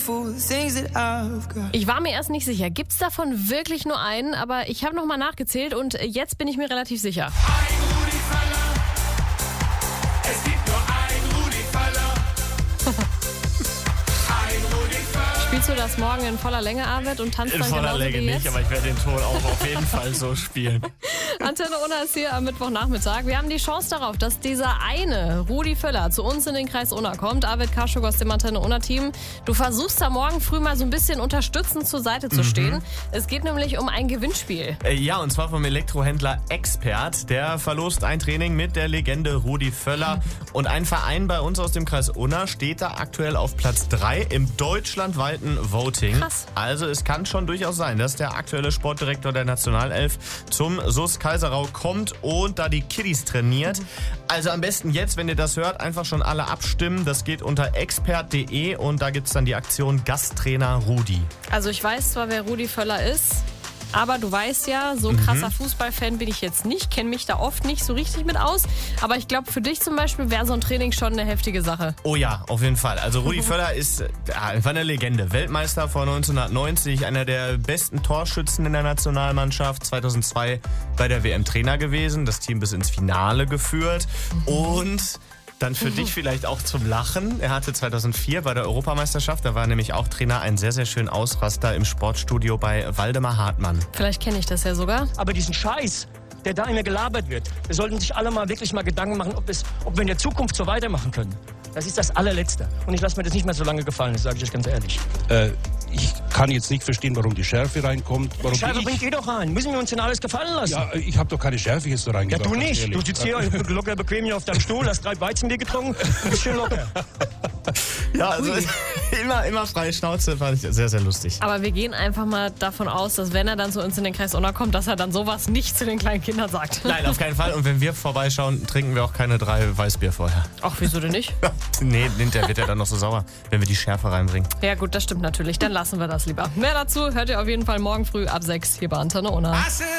Ich war mir erst nicht sicher, gibt's davon wirklich nur einen, aber ich habe nochmal nachgezählt und jetzt bin ich mir relativ sicher. Ein Rudi Völler. Es gibt nur ein Rudi Völler. Ein Rudi Völler. Spielst du das morgen in voller Länge, Arvid, und tanzt In dann voller genauso Länge wie nicht, jetzt? aber ich werde den Ton auch auf jeden Fall so spielen. Antenne Unna ist hier am Mittwochnachmittag. Wir haben die Chance darauf, dass dieser eine Rudi Völler zu uns in den Kreis Unna kommt. Arvid Kaschuk aus dem Antenne Unna Team. Du versuchst da morgen früh mal so ein bisschen unterstützend zur Seite zu stehen. Es geht nämlich um ein Gewinnspiel. Ja, und zwar vom Elektrohändler Expert. Der verlost ein Training mit der Legende Rudi Völler. Und ein Verein bei uns aus dem Kreis Unna steht da aktuell auf Platz 3 im deutschlandweiten Voting. Krass. Also es kann schon durchaus sein, dass der aktuelle Sportdirektor der Nationalelf zum SuS Kaiserau kommt und da die Kiddies trainiert. Also am besten jetzt, wenn ihr das hört, einfach schon alle abstimmen. Das geht unter expert.de und da gibt es dann die Aktion Gasttrainer Rudi. Also ich weiß zwar, wer Rudi Völler ist, aber du weißt ja, so ein krasser Fußballfan bin ich jetzt nicht, kenne mich da oft nicht so richtig mit aus. Aber ich glaube, für dich zum Beispiel wäre so ein Training schon eine heftige Sache. Oh ja, auf jeden Fall. Also Rudi Völler ist einfach eine Legende. Weltmeister vor 1990, einer der besten Torschützen in der Nationalmannschaft. 2002 bei der WM Trainer gewesen, das Team bis ins Finale geführt. Und dann für dich vielleicht auch zum Lachen. Er hatte 2004 bei der Europameisterschaft, da war er nämlich auch Trainer, einen sehr, sehr schönen Ausraster im Sportstudio bei Waldemar Hartmann. Vielleicht kenne ich das ja sogar. Aber diesen Scheiß, der da immer gelabert wird, wir sollten sich alle mal wirklich mal Gedanken machen, ob wir in der Zukunft so weitermachen können. Das ist das allerletzte. Und ich lasse mir das nicht mehr so lange gefallen, das sage ich euch ganz ehrlich. Ich kann jetzt nicht verstehen, warum die Schärfe reinkommt. Warum Die Schärfe bringt ihr doch rein. Müssen wir uns denn alles gefallen lassen? Ja, ich habe doch keine Schärfe jetzt da Ja, reingebracht. du ganz nicht. ehrlich. Du sitzt hier locker bequem hier auf deinem Stuhl, hast 3 Weizenbier getrunken und bist schön locker. Ja, also immer freie Schnauze, fand ich sehr, sehr lustig. Aber wir gehen einfach mal davon aus, dass wenn er dann zu uns in den Kreis Unna kommt, dass er dann sowas nicht zu den kleinen Kindern sagt. Nein, auf keinen Fall. Und wenn wir vorbeischauen, trinken wir auch keine 3 Weißbier vorher. Ach, wieso denn nicht? Nee, hinterher wird er dann noch so sauer, wenn wir die Schärfe reinbringen. Ja gut, das stimmt natürlich. Dann lassen wir das lieber. Mehr dazu hört ihr auf jeden Fall morgen früh ab 6 hier bei Antenne Unna.